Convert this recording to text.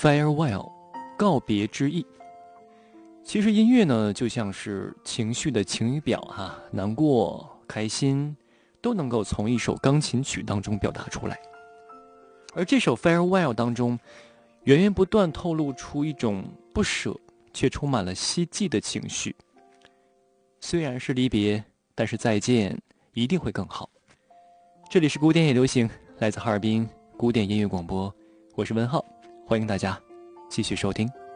Farewell， 告别之意。其实音乐呢，就像是情绪的晴雨表哈，难过、开心，都能够从一首钢琴曲当中表达出来。而这首 Farewell 当中，源源不断透露出一种不舍，却充满了希冀的情绪。虽然是离别，但是再见一定会更好。这里是古典也流行，来自哈尔滨古典音乐广播，我是文浩，欢迎大家继续收听。